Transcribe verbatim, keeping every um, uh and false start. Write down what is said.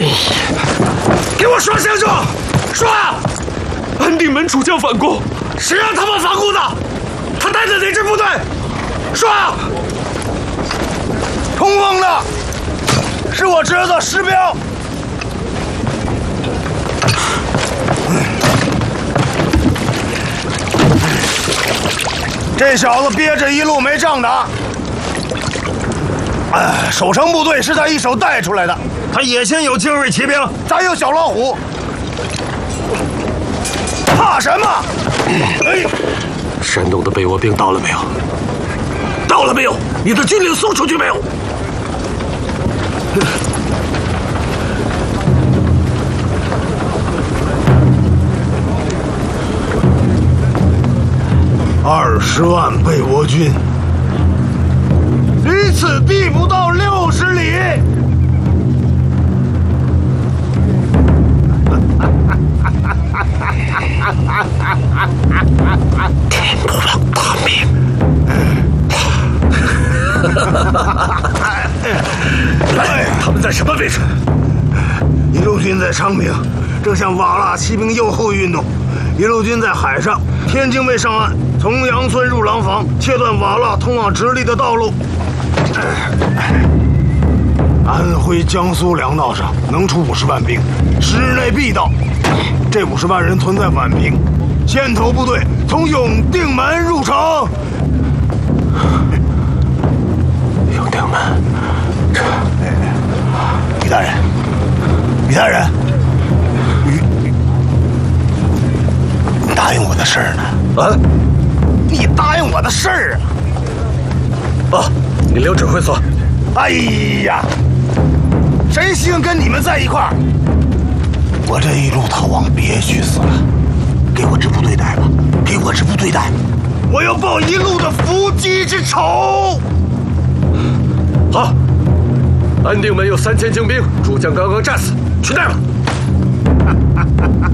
给我刷相状，刷！安定门主将反攻，谁让他们反攻的？他带的哪支部队？刷！ 冲锋的，是我侄子石彪。这小子憋着一路没仗打，哎，守城部队是他一手带出来的。 他野先有精锐骑兵， 咱有小老虎，怕什么？哎， 山东的被倭兵到了没有？到了没有？你的军令送出去没有？ 二十万被倭军，离此地不到六十里。 天不让他命。哎，他们在什么位置？ 一路军在昌平，正向瓦剌骑兵右后运动；一路军在海上，天津卫上岸，从杨村入廊坊，切断瓦剌通往直隶的道路。安徽、江苏粮道上能出五十万兵，十日内必到。这五十万人屯在宛平，先头部队从永定门入城。 永定门，这…… 于大人，于大人，于，你答应我的事儿呢？ 啊？ 你答应我的事儿啊？啊，你留指挥所。 哎呀，谁兴跟你们在一块儿？我这一路逃亡，别去死了，给我支部队带吧，给我支部队带，我要报一路的伏击之仇。 好，安定门有三千精兵，主将刚刚战死，去带吧。